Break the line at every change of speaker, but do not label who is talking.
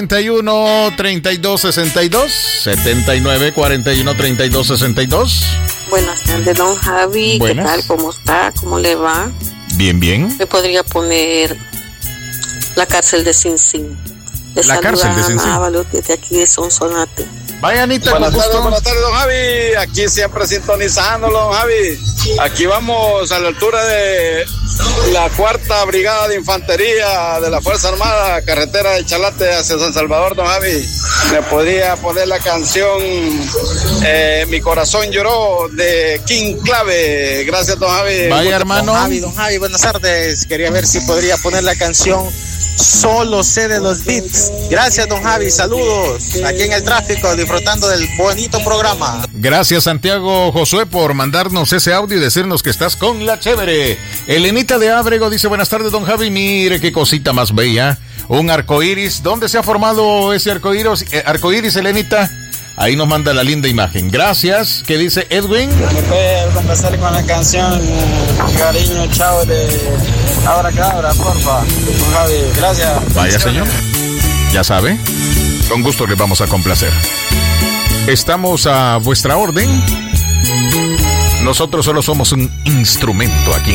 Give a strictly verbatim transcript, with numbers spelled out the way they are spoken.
setenta y uno, treinta y dos, sesenta y dos, setenta y nueve, cuarenta y uno, treinta y dos, sesenta y dos.
Buenas tardes, don Javi.
Buenas.
¿Qué tal? ¿Cómo está? ¿Cómo le va?
Bien, bien.
Me podría poner La Cárcel de Sin Sin. Le
La Cárcel de Sin Sin.
Ábalos desde aquí de Sonsonate.
Vaya, Anita,
buenas
con
tardes,
gusto.
buenas tardes, don Javi. Aquí siempre sintonizándolo, don Javi. Aquí vamos a la altura de la cuarta brigada de infantería de la Fuerza Armada, carretera de Chalate hacia San Salvador, don Javi. Me podría poner la canción eh, Mi Corazón Lloró de King Clave. Gracias, don Javi.
Vaya, hermano.
Don Javi, don Javi, buenas tardes. Quería ver si podría poner la canción Solo sé de los beats. Gracias, don Javi. Saludos. Aquí en el tráfico, disfrutando del bonito programa.
Gracias, Santiago Josué, por mandarnos ese audio y decirnos que estás con la chévere. Elenita de Ábrego dice: buenas tardes, don Javi. Mire qué cosita más bella. Un arcoíris. ¿Dónde se ha formado ese arcoíris, eh, arcoíris, Elenita? Ahí nos manda la linda imagen. Gracias. ¿Qué dice Edwin?
Me puede complacer con la canción Cariño Chao de Abra Cadabra, porfa. Don Javi, gracias.
Vaya, señor. Ya sabe. Con gusto les vamos a complacer. Estamos a vuestra orden. Nosotros solo somos un instrumento aquí.